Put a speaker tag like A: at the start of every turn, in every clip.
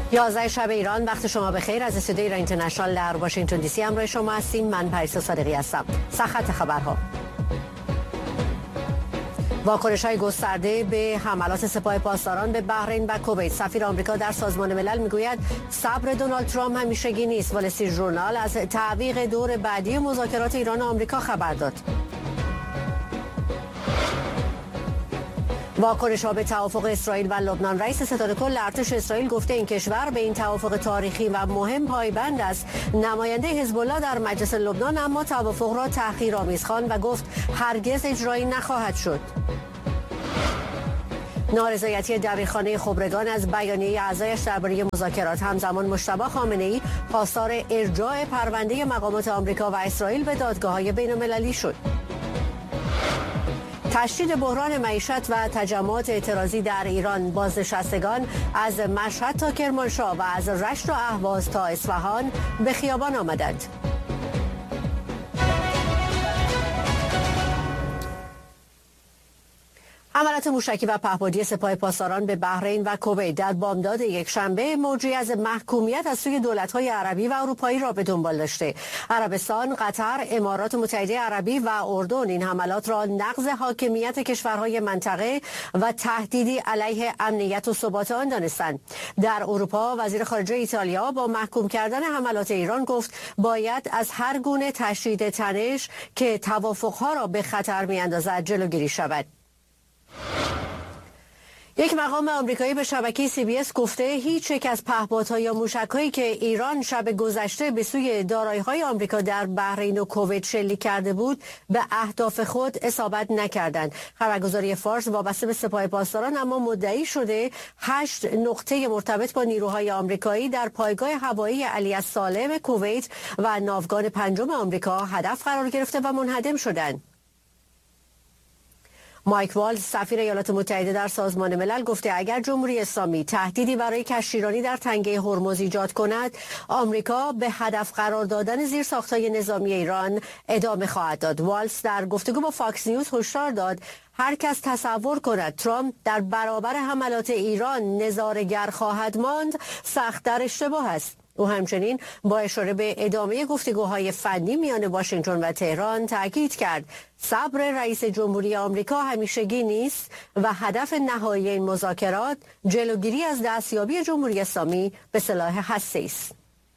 A: 11 شب ایران، وقت شما بخیر. از استودیو ایران اینترنشنال در واشنگتن دی سی همراه شما هستیم. من پریسا صادقی هستم. سرخط خبرها: واکنش‌های گسترده به حملات سپاه پاسداران به بحرین و کویت. سفیر آمریکا در سازمان ملل میگوید صبر دونالد ترامپ همیشگی نیست. وال استریت ژورنال از تعویق دور بعدی مذاکرات ایران و آمریکا خبر داد. واکنش‌ها به توافق اسرائیل و لبنان. رئیس ستاد کل ارتش اسرائیل گفته این کشور به این توافق تاریخی و مهم پایبند است. نماینده حزب الله در مجلس لبنان اما توافق را تحقیرآمیز خواند و گفت هرگز اجرایی نخواهد شد. نارضایتی دبیرخانه خبرگان از بیانیه اعضایش درباره مذاکرات. همزمان مجتبی خامنه‌ای خواستار ارجاع پرونده مقامات آمریکا و اسرائیل به دادگاه‌های بین‌المللی شد. تشدید بحران معیشت و تجمعات اعتراضی در ایران. بازنشستگان از مشهد تا کرمانشاه و از رشت و اهواز تا اصفهان به خیابان آمدند. حملات موشکی و پهپادی سپاه پاسداران به بحرین و کویت در بامداد یکشنبه موجی از محکومیت از سوی دولت‌های عربی و اروپایی را به دنبال داشته. عربستان، قطر، امارات متحده عربی و اردن این حملات را نقض حاکمیت کشورهای منطقه و تهدیدی علیه امنیت و ثبات آن دانستند. در اروپا وزیر خارجه ایتالیا با محکوم کردن حملات ایران گفت باید از هر گونه تشدید تنش که توافق‌ها را به خطر می‌اندازد جلوگیری شود. یک مقام آمریکایی به شبکه CBS گفته هیچ یک از پهپادها یا موشک‌هایی که ایران شب گذشته به سوی دارایی‌های آمریکا در بحرین و کویت شلیک کرده بود به اهداف خود اصابت نکردند. خبرگزاری فارس وابسته به سپاه پاسداران اما مدعی شده 8 نقطه مرتبط با نیروهای آمریکایی در پایگاه هوایی علی السالم کویت و ناوگان پنجم آمریکا هدف قرار گرفته و منهدم شدند. مایک والز سفیر ایالات متحده در سازمان ملل گفته اگر جمهوری اسلامی تهدیدی برای کشتیرانی در تنگه هرمز ایجاد کند، آمریکا به هدف قرار دادن زیرساخت‌های نظامی ایران ادامه خواهد داد. والز در گفتگو با فاکس نیوز هشدار داد هر کس تصور کند ترامپ در برابر حملات ایران نظاره‌گر خواهد ماند سخت در اشتباه است. او همچنین با اشاره به ادامه گفتگوهای فنی میان واشنگتن و تهران تاکید کرد صبر رئیس جمهوری آمریکا همیشگی نیست و هدف نهایی این مذاکرات جلوگیری از دستیابی جمهوری اسلامی به سلاح هسته‌ای است.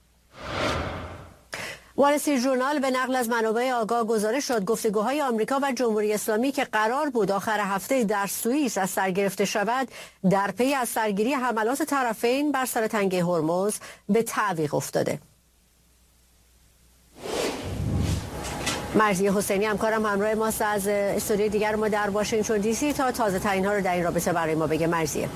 A: وال استریت ژورنال به نقل از منابع آگاه گزارش داد گفتگوهای آمریکا و جمهوری اسلامی که قرار بود آخر هفته در سوئیس از سر گرفته شود در پی از سرگیری حملات طرفین بر سر تنگه هرمز به تعویق افتاده. مرضیه حسینی همکارم همراه ماست از استودیوی دیگر ما در واشنگتن دی سی تا تازه ترین ها رو در این رابطه برای ما بگه. مرضیه.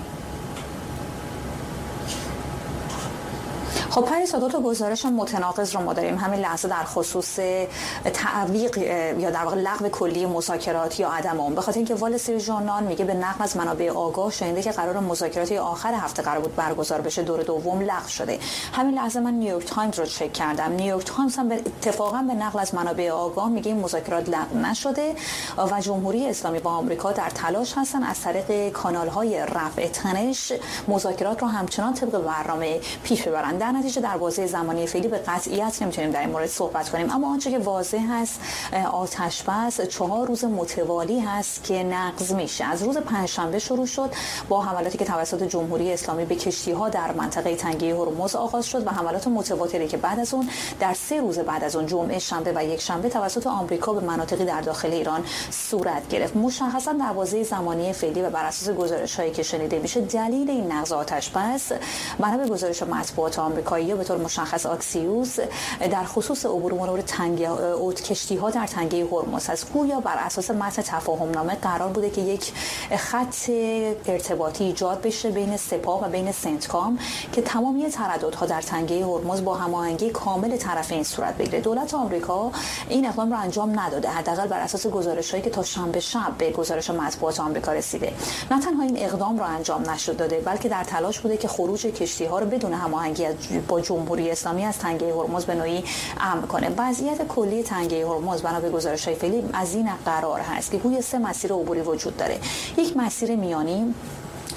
B: خب پریسا دو تا گزارش متناقض رو ما داریم همین لحظه در خصوص تعویق یا در واقع لغو کلی مذاکرات یا عدم اون. به خاطر اینکه وال استریت ژورنال میگه به نقل از منابع آگاه شنیده که قرار مذاکرات آخر هفته قرار بود برگزار بشه دور دوم لغو شده. همین لحظه من نیویورک تایمز رو چک کردم. نیویورک تایمز هم اتفاقا به نقل از منابع آگاه میگه این مذاکرات لغو نشده و جمهوری اسلامی با آمریکا در تلاش هستن از طریق کانال‌های رفع تنش مذاکرات رو همچنان طبق برنامه پیش ببرن. در نتیجه در بازه زمانی فعلی به قطعیت نمیتونیم در این مورد صحبت کنیم، اما آنچه که واضح هست آتش بس 4 روز متوالی هست که نقض میشه. از روز پنجشنبه شروع شد با حملاتی که توسط جمهوری اسلامی به کشتی‌ها در منطقه تنگه هرمز آغاز شد و حملات متواتری که بعد از اون در 3 روز بعد از اون جمعه، شنبه و یک شنبه توسط آمریکا به مناطقی در داخل ایران صورت گرفت. مشخصا در بازه زمانی فعلی و بر اساس گزارش‌هایی که شنیده میشه دلیل این نقض آتش بس بنا به گزارش مطبوعات آمریکایی به طور مشخص آکسیوس در خصوص عبور مرور کشتی‌ها در تنگه هرمز است. گویا بر اساس متن تفاهمنامه قرار بوده که یک خط ارتباطی ایجاد بشه بین سپاه و بین سنتکام که تمامی ترددها در تنگه هرمز با هماهنگی کامل طرفین صورت بگیره. دولت آمریکا این اقدام را انجام نداده، حداقل بر اساس گزارش‌هایی که تا شنبه شب به گزارش مطبوعات آمریکا رسیده. نه تنها این اقدام را انجام نشده بلکه در تلاش بوده که خروج کشتی‌ها را بدون هماهنگی با جمهوری اسلامی از تنگه هرمز به نوعی امن کنه. وضعیت کلی تنگه هرمز بنا به گزارش‌های فعلی از این قرار هست که گویا 3 مسیر عبوری وجود داره. یک مسیر میانی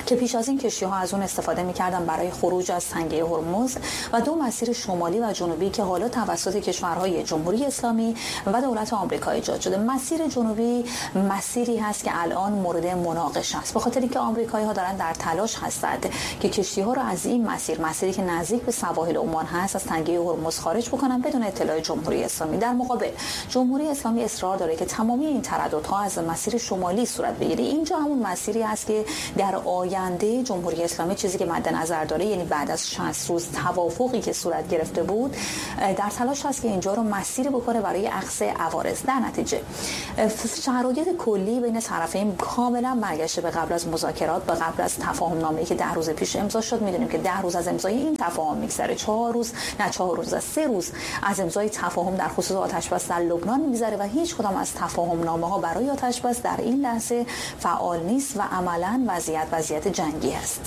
B: که پیش از این کشتی‌ها از اون استفاده می‌کردن برای خروج از تنگه هرمز، و دو مسیر شمالی و جنوبی که حالا توسط کشورهای جمهوری اسلامی و دولت آمریکا ایجاد شده. مسیر جنوبی مسیری هست که الان مورد مناقشه است، به خاطر اینکه آمریکایی‌ها دارن در تلاش هستند که کشتی‌ها رو از این مسیری که نزدیک به سواحل عمان هست از تنگه هرمز خارج بکنن بدون اطلاع جمهوری اسلامی. در مقابل جمهوری اسلامی اصرار داره که تمامی این ترددها از مسیر شمالی صورت بگیره. اینجا همون مسیری است که در آینده جمهوری اسلامی چیزی که مد نظر داره، یعنی بعد از 60 روز توافقی که صورت گرفته بود، در تلاش هست که اینجا رو مسیر بکنه برای اخذ عوارض. در نتیجه شرایط کلی بین طرفین کاملا برگشته به قبل از مذاکرات، به قبل از تفاهم نامه‌ای که 10 روز پیش امضا شد. میدونیم که 10 روز از امضای این تفاهم میگذره، 3 روز از امضای تفاهم در خصوص آتش‌بس در لبنان میگذره و هیچ کدام از تفاهم نامه‌ها برای آتش‌بس در این لحظه فعال نیست و عملاً وضعیت جنگی است.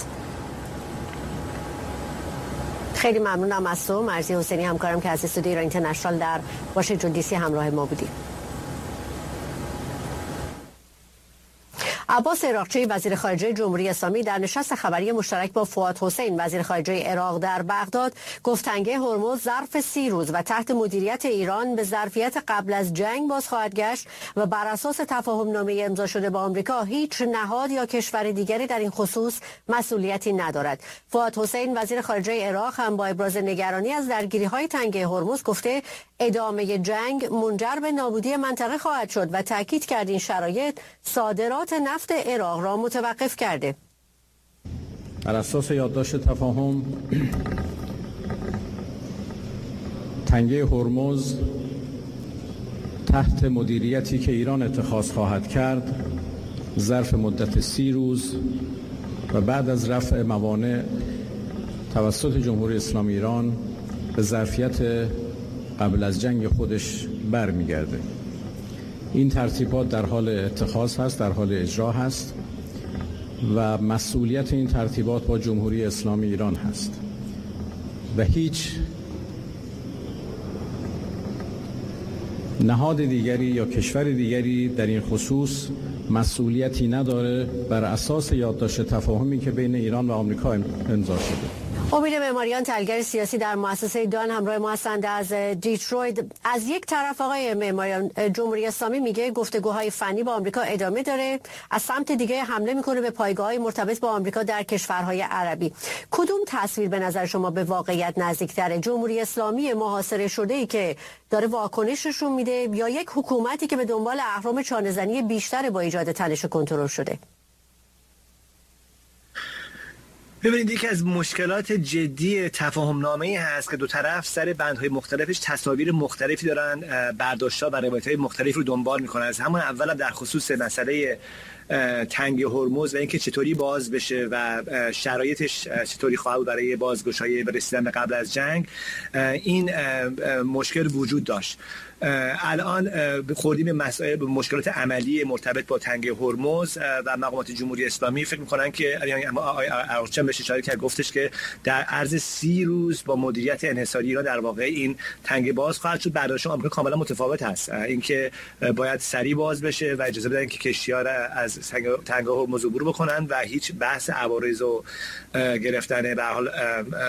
A: خیلی ممنونم از تو مرضی حسینی، همکارم که از استودیو ایران اینترنشنال در واشنگتن دی سی همراه ما بودیم. عباس عراقچی وزیر خارجه جمهوری اسلامی در نشست خبری مشترک با فؤاد حسین وزیر خارجه عراق در بغداد گفت تنگه هرمز ظرف 30 روز و تحت مدیریت ایران به ظرفیت قبل از جنگ باز خواهد گشت و بر اساس تفاهم نامه امضا شده با آمریکا هیچ نهاد یا کشور دیگری در این خصوص مسئولیتی ندارد. فؤاد حسین وزیر خارجه عراق هم با ابراز نگرانی از درگیری‌های تنگه هرمز گفته ادامه جنگ منجر به نابودی منطقه خواهد شد و تاکید کرد این شرایط صادرات نفت عراق را متوقف کرده.
C: بر اساس یادداشت تفاهم تنگه هرمز تحت مدیریتی که ایران اتخاذ خواهد کرد ظرف مدت 30 روز و بعد از رفع موانع توسط جمهوری اسلامی ایران به ظرفیت قبل از جنگ خودش برمیگرده. این ترتیبات در حال اتخاذ هست، در حال اجرا هست و مسئولیت این ترتیبات با جمهوری اسلامی ایران هست و هیچ نهاد دیگری یا کشور دیگری در این خصوص مسئولیتی نداره بر اساس یادداشت تفاهمی که بین ایران و آمریکا امضا شده.
A: امید معماریان تحلیلگر سیاسی در مؤسسه دان همراه ما هستند از دیترویت. از یک طرف آقای معماریان جمهوری اسلامی میگه گفتگوهای فنی با آمریکا ادامه داره، از سمت دیگه حمله میکنه به پایگاه‌های مرتبط با آمریکا در کشورهای عربی. کدوم تصویر به نظر شما به واقعیت نزدیک‌تره؟ جمهوری اسلامی محاصره شده‌ای که داره واکنششون میده یا یک حکومتی که به دنبال اهرم چانه‌زنی بیشتر با ایجاد تنش کنترل شده؟
D: ببینید یکی از مشکلات جدی تفاهم نامه‌ای هست که دو طرف سر بندهای مختلفش تصاویر مختلفی دارن، برداشت‌ها و روایت‌های مختلف رو دنبال می‌کنن. از همون اول در خصوص مسئله تنگه هرمز و اینکه چطوری باز بشه و شرایطش چطوری خواهد برای بازگشایی و رسیدن به قبل از جنگ، این مشکل وجود داشت. الان خوردیم به مشکلات عملی مرتبط با تنگه هرمز و مقامات جمهوری اسلامی فکر می‌کنن که عراقچی بهش اشاره کرد، گفتش که در عرض 30 روز با مدیریت انحصاری ایران در واقع این تنگه باز خواهد شد. برداشت آمریکا کاملا متفاوت هست، اینکه باید سریع باز بشه و اجازه بدن که کشتی‌ها از تنگه هرمز عبور بکنن و هیچ بحث عوارض و گرفتن به هر حال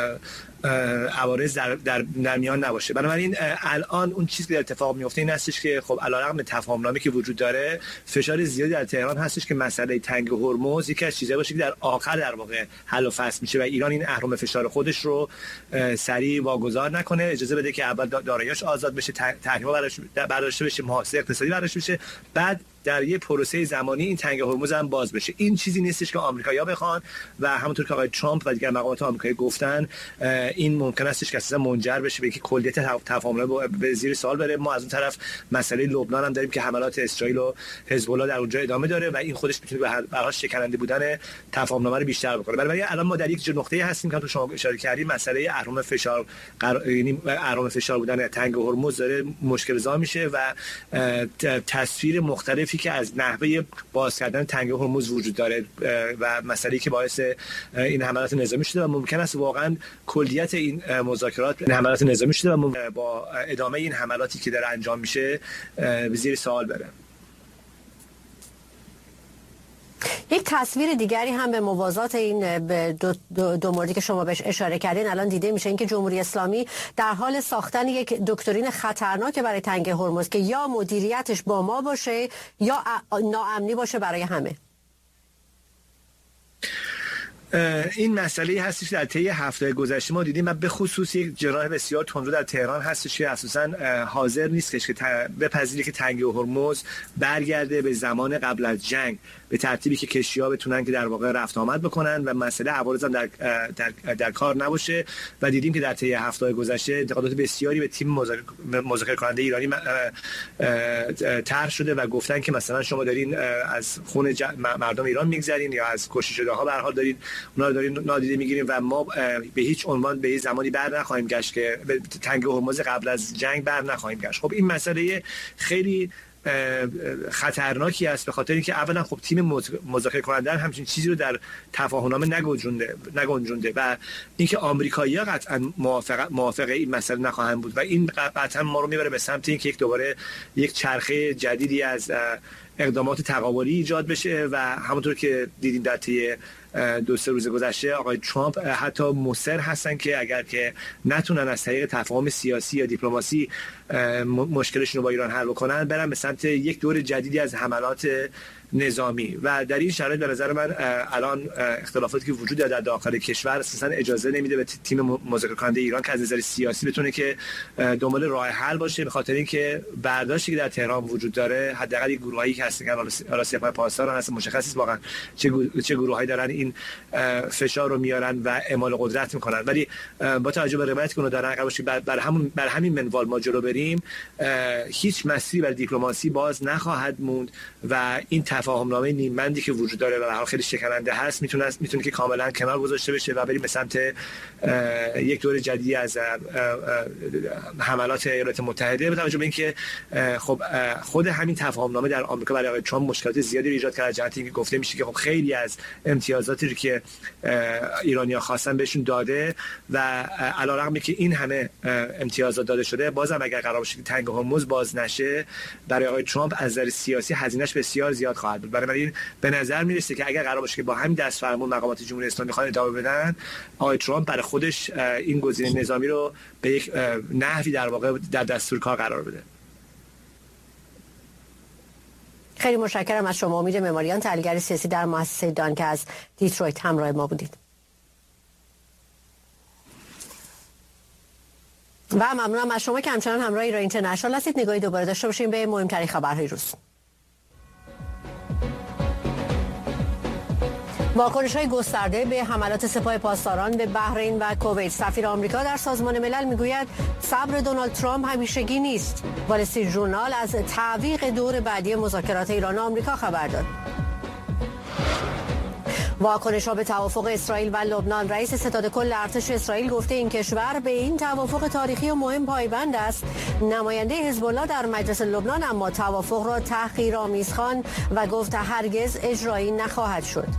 D: عوارض در میان نباشه. بنابراین الان اون چیزی که اتفاق میفته این هستش که خب علیرغم تفاهم نامه‌ای که وجود داره فشار زیادی در تهران هستش که مسئله تنگه هرمز یکی از چیزایی باشه که در آخر در واقع حل و فصل میشه و ایران این اهرم فشار خودش رو سریع واگذار نکنه، اجازه بده که اول دارایی‌اش آزاد بشه، تحریم‌ها برداشته بشه، محاصره اقتصادی برداشته بشه، بعد در یه پروسه زمانی این تنگه هرمز هم باز بشه. این چیزی نیستش که آمریکایی‌ها بخوان و همونطور که آقای ترامپ و دیگر مقامات آمریکایی گفتن این ممکن استش که اساسا منجر بشه به اینکه کلیت تفاهم به زیر سوال بره. ما از اون طرف مسئله لبنان هم داریم که حملات اسرائیل و حزب الله در اونجا ادامه داره و این خودش میتونه به هر حال شکننده بودن تفاهم نامه رو بیشتر بکنه. ولی الان ما در یک نقطه‌ای هستیم که تو شما اشاره کردید، مسئله اهرم فشار یعنی اهرم فشار بودن تنگه هرمز داره مشکل زا میشه و تصویر مختلفی که از نحوه باز کردن تنگه هرمز وجود داره و مسئله‌ای که باعث این حملات نظامی شده و ممکن است واقعا کلیت این مذاکرات حملات نظامی شده و با ادامه این حملاتی که داره انجام میشه به زیر سوال بره.
A: یک تصویر دیگری هم به موازات این دو موردی که شما بهش اشاره کردین الان دیده میشه، اینکه جمهوری اسلامی در حال ساختن یک دکترین خطرناک برای تنگه هرمز که یا مدیریتش با ما باشه یا ناامنی باشه برای همه.
D: این مسئله هستش در طی هفته گذشته ما دیدیم، من به خصوص یک جراح بسیار تندرو در تهران هستش که اساساً حاضر نیستش که بپذیره که تنگه هرمز برگرده به زمان قبل از جنگ به ترتیبی که کشتی‌ها بتونن که در واقع رفت آمد بکنن و مسئله عوارض هم در کار نباشه. و دیدیم که در طی هفته گذشته انتقادات بسیاری به تیم مذاکره کننده ایرانی طرح شده و گفتن که مثلا شما دارین از خون مردم ایران میگذرین یا از کشته شده‌ها به هر حال دارین اونا رو دارین نادیده میگیریم و ما به هیچ عنوان به زمانی بر نخواهیم گشت که به تنگه هرمز قبل از جنگ بر نخواهیم گشت. خب این مسئله خیلی خطرناکی است، به خاطر اینکه اولا خب تیم مذاکره کننده همچین چیزی رو در تفاهمنامه نگنجونده و اینکه آمریکایی‌ها قطعا موافق این مسئله نخواهند بود و این قطعا ما رو میبره به سمت اینکه دوباره یک چرخه جدیدی از اقدامات تقابلی ایجاد بشه و همونطور که دیدیم در طی 2-3 روز گذشته آقای ترامپ حتی مصر هستن که اگر که نتونن از طریق تفاهم سیاسی یا دیپلماسی مشکلشون رو با ایران حل بکنن، برن به سمت یک دور جدیدی از حملات نظامی. و در این شرایط به نظر من الان اختلافاتی که وجود داره در داخل کشور اساسا اجازه نمیده به تیم مذاکره کننده ایران که از نظر سیاسی بتونه که دنبال راه حل باشه، به خاطر اینکه برداشتی که در تهران وجود داره حداقل گروهایی که هستن حالا سپاه پاسداران هست، مشخص نیست واقعا چه گروهایی دارن این فشار رو میارن و اعمال قدرت میکنن، ولی با توجه به روایتی که اونها دارن اگر باشیم بر همین منوال ما جلو بریم هیچ مسیری برای دیپلماسی باز نخواهد موند و این تفاهمنامه نیمبندی که وجود داره و به هر حال خیلی شکننده هست میتونه که کاملا کنار گذاشته بشه و بریم به سمت یک دور جدیدی از حملات ایالات متحده. به توجه به اینکه خب خود همین تفاهمنامه در آمریکا برای آقای ترامپ مشکلات زیادی ایجاد کرده، جهت اینکه گفته میشه که خب خیلی از امتیازاتی که ایرانی‌ها خواستن بهشون داده و علیرغم که این همه امتیازات داده شده، بازم اگر قرار باشه که تنگه هرمز باز نشه برای آقای ترامپ از نظر سیاسی هزینه‌اش بسیار زیاد خواهد بود. برای این به نظر میرسه که اگر قرار باشه که با همین دستفرمون مقامات جمهوری اسلامی خواهند ادامه بدن، آقای ترامپ برای خودش این گزینه نظامی رو به یک نحوی در واقع در دستور کار قرار بده.
A: خیلی متشکرم از شما امید معماریان، تحلیلگر سیاسی در مؤسسه دان که از دیترویت همراه ما بودید. و ممنونم از شما که همچنان همراه ایران اینترنشنال هستید. نگاهی دوباره داشته باشیم به مهمترین خبرهای روز. واکنش‌های گسترده به حملات سپاه پاسداران به بحرین و کویت. سفیر آمریکا در سازمان ملل میگوید صبر دونالد ترامپ همیشگی نیست. وال استریت ژورنال از تعویق دور بعدی مذاکرات ایران و آمریکا خبر داد. واکنش‌ها به توافق اسرائیل و لبنان. رئیس ستاد کل ارتش اسرائیل گفته این کشور به این توافق تاریخی و مهم پایبند است. نماینده حزب الله در مجلس لبنان اما توافق را تحقیرآمیز خواند و گفت هرگز اجرایی نخواهد شد.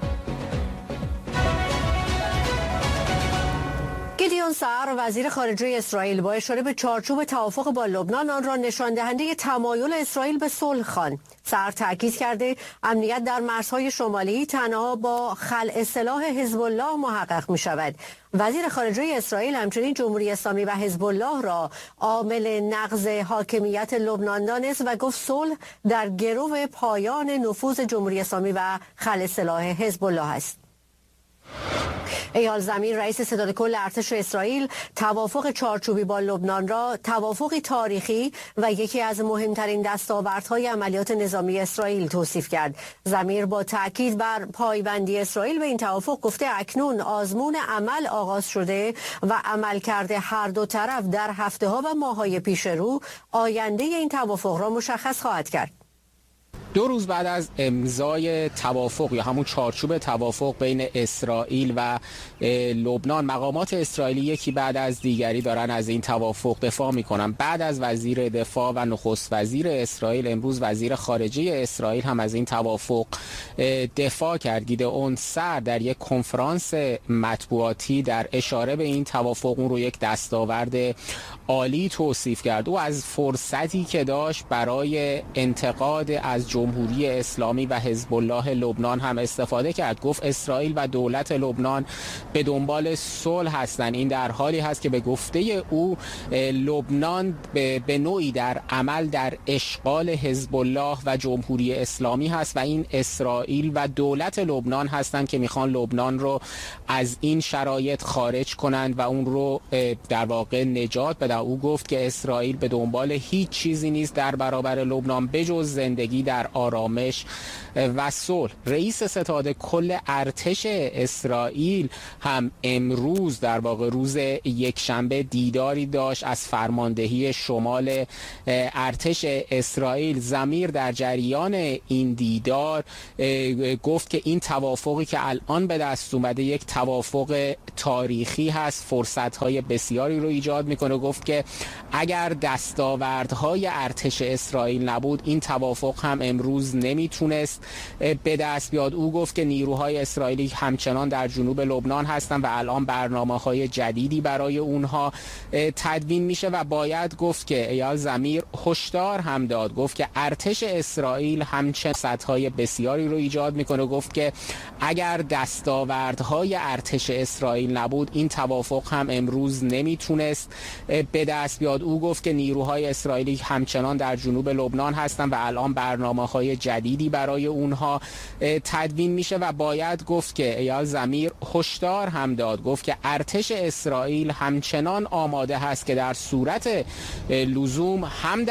A: گیدیون سعر وزیر خارجه اسرائیل با اشاره به چارچوب توافق با لبنان آن را نشان دهنده تمایل اسرائیل به صلح خواند. سعر تاکید کرده امنیت در مرزهای شمالی تنها با خلع سلاح حزب الله محقق می شود. وزیر خارجه اسرائیل همچنین جمهوری اسلامی و حزب الله را عامل نقض حاکمیت لبنان دانست و گفت صلح در گرو پایان نفوذ جمهوری اسلامی و خلع سلاح حزب الله است. ایال زمین رئیس ستاد کل ارتش اسرائیل توافق چارچوبی با لبنان را توافقی تاریخی و یکی از مهمترین دستاوردهای عملیات نظامی اسرائیل توصیف کرد. زمیر با تاکید بر پایبندی اسرائیل به این توافق گفته اکنون آزمون عمل آغاز شده و عملکرد هر دو طرف در هفته‌ها و ماه‌های پیش رو آینده این توافق را مشخص خواهد کرد.
E: 2 روز بعد از امضای توافق یا همون چارچوب توافق بین اسرائیل و لبنان، مقامات اسرائیلی یکی بعد از دیگری دارن از این توافق دفاع میکنن. بعد از وزیر دفاع و نخست وزیر اسرائیل، امروز وزیر خارجه اسرائیل هم از این توافق دفاع کرد. گیدئون سعر در یک کنفرانس مطبوعاتی در اشاره به این توافق اون رو یک دستاورد عالی توصیف کرد. او از فرصتی که داشت برای انتقاد از جمهوری اسلامی و حزب الله لبنان هم استفاده کرد. گفت اسرائیل و دولت لبنان به دنبال صلح هستند. این در حالی هست که به گفته او لبنان به نوعی در عمل در اشغال حزب الله و جمهوری اسلامی هست و این اسرائیل و دولت لبنان هستند که میخوان لبنان رو از این شرایط خارج کنند و اون رو در واقع نجات بدن. او گفت که اسرائیل به دنبال هیچ چیزی نیست در برابر لبنان بجز زندگی در آرامش و صلح. رئیس ستاد کل ارتش اسرائیل هم امروز در واقع روز یکشنبه دیداری داشت از فرماندهی شمال ارتش اسرائیل. ضمیر در جریان این دیدار گفت که این توافقی که الان به دست اومده یک توافق تاریخی هست، فرصت‌های بسیاری رو ایجاد میکنه. گفت که اگر دستاوردهای ارتش اسرائیل نبود این توافق هم امروز نمیتونست به دست بیاد. او گفت که نیروهای اسرائیلی همچنان در جنوب لبنان هستن و الان برنامه‌های جدیدی برای اونها تدوین میشه و باید گفت که ایال ضمیر هشدار هم داد. گفت که ارتش اسرائیل همچنان فرصت‌های بسیاری رو ایجاد میکنه. گفت که اگر دستاوردهای ارتش اسرائیل نبود این توافق هم امروز نمیتونست به دست بیاد. او گفت که نیروهای اسرائیلی همچنان در جنوب لبنان هستن و الان برنامه‌های جدیدی برای اونها تدوین میشه و باید گفت که ایال ضمیر هشدار هم داد. گفت که ارتش اسرائیل همچنان آماده هست که در صورت لزوم هم